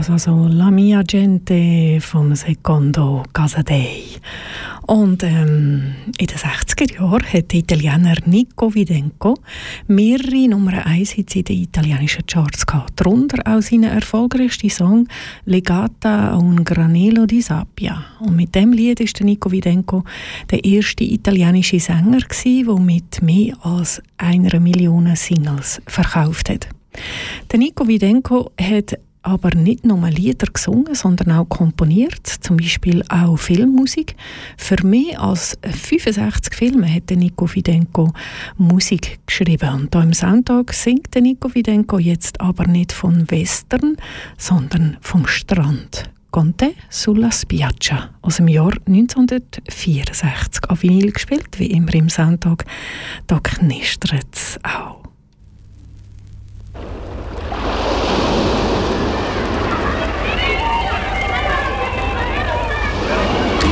das, also La Mia Gente vom Secondo Casadei. Und in den 60er Jahren hat der Italiener Nico Widenko mehrere Nummer 1 Hits in den italienischen Charts gehabt. Darunter auch seinen erfolgreichsten Song «Legata a un granello di sabbia». Und mit dem Lied ist der Nico Widenko der erste italienische Sänger gewesen, der mit mehr als 1 Million Singles verkauft hat. Der Nico Widenko hat aber nicht nur Lieder gesungen, sondern auch komponiert, zum Beispiel auch Filmmusik. Für mehr als 65 Filme hat der Nico Widenko Musik geschrieben. Und hier im Soundtag singt der Nico Widenko jetzt aber nicht von Western, sondern vom Strand. Conte sulla spiaggia aus dem Jahr 1964. Auf Vinyl gespielt, wie immer im Soundtag. Da knistert es auch.